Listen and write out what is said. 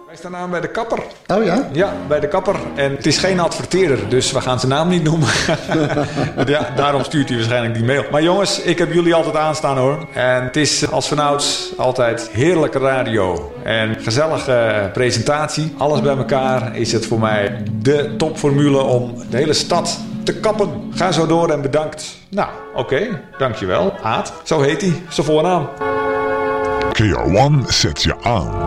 Wij staan aan bij de kapper. Oh ja? Ja, bij de kapper. En het is geen adverteerder, dus we gaan zijn naam niet noemen. Ja, daarom stuurt hij waarschijnlijk die mail. Maar jongens, ik heb jullie altijd aanstaan hoor. En het is als vanouds altijd heerlijke radio. En gezellige presentatie. Alles bij elkaar is het voor mij de topformule om de hele stad te kappen. Ga zo door en bedankt. Nou, oké, dankjewel. Aad, zo heet hij. Zijn voornaam. KR1 zet je aan.